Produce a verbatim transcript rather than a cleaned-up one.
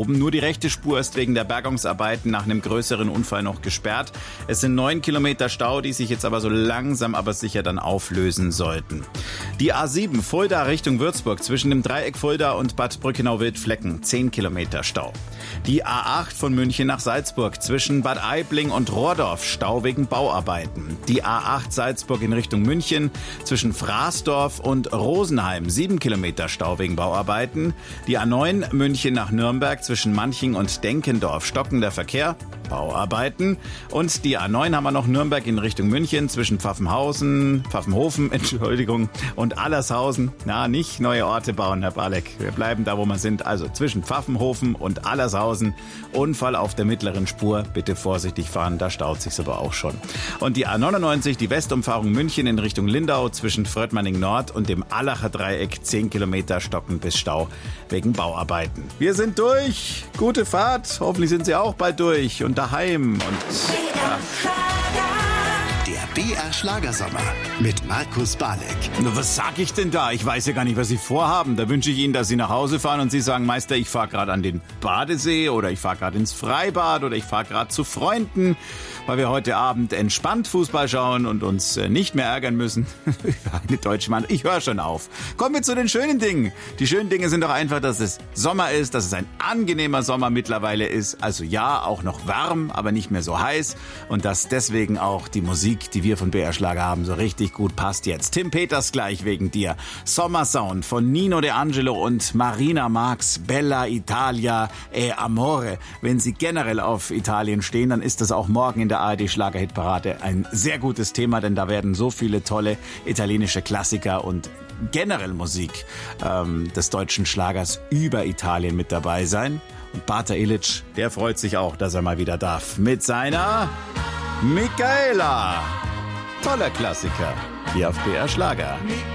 behoben. Nur die rechte Spur ist wegen der Bergungsarbeiten nach einem größeren Unfall noch gesperrt. Es sind neun Kilometer Stau, die sich jetzt aber so langsam aber sicher dann auflösen sollten. Die A sieben Fulda Richtung Würzburg zwischen dem Dreieck Fulda und Bad Brückenau-Wildflecken, zehn Kilometer Stau. Die A acht von München nach Salzburg zwischen Bad Aibling und Rohrdorf, Stau wegen Bauarbeiten. Die A acht Salzburg in Richtung München zwischen Fraßdorf und Rosenheim, sieben Kilometer Stau wegen Bauarbeiten. Die A neun München nach Nürnberg zwischen Manching und Denkendorf, stockender Verkehr, Bauarbeiten. Und die A neun haben wir noch Nürnberg in Richtung München zwischen Pfaffenhausen, Pfaffenhofen, Entschuldigung, und Allershausen. Na, nicht neue Orte bauen, Herr Balek. Wir bleiben da, wo wir sind. Also zwischen Pfaffenhofen und Allershausen. Unfall auf der mittleren Spur. Bitte vorsichtig fahren, da staut sich's aber auch schon. Und die A neunundneunzig, die Westumfahrung München in Richtung Lindau zwischen Fröttmanning Nord und dem Allacher Dreieck, zehn Kilometer stocken bis Stau wegen Bauarbeiten. Wir sind durch. Gute Fahrt. Hoffentlich sind Sie auch bald durch und daheim. Und ja. Der B R Schlagersommer mit Markus Balek. Na, was sag ich denn da? Ich weiß ja gar nicht, was Sie vorhaben. Da wünsche ich Ihnen, dass Sie nach Hause fahren und Sie sagen, Meister, ich fahre gerade an den Badesee oder ich fahre gerade ins Freibad oder ich fahre gerade zu Freunden, weil wir heute Abend entspannt Fußball schauen und uns nicht mehr ärgern müssen über eine deutsche Mann. Ich höre schon auf. Kommen wir zu den schönen Dingen. Die schönen Dinge sind doch einfach, dass es Sommer ist, dass es ein angenehmer Sommer mittlerweile ist. Also ja, auch noch warm, aber nicht mehr so heiß. Und dass deswegen auch die Musik, die wir von B R Schlager haben, so richtig gut passt jetzt. Tim Peters gleich wegen dir. Sommersound von Nino De Angelo und Marina Marx. Bella Italia e Amore. Wenn Sie generell auf Italien stehen, dann ist das auch morgen in der A R D Schlagerhitparade ein sehr gutes Thema, denn da werden so viele tolle italienische Klassiker und generell Musik ähm, des deutschen Schlagers über Italien mit dabei sein. Und Bata Illich, der freut sich auch, dass er mal wieder darf. Mit seiner Michaela. Toller Klassiker hier auf B R Schlager.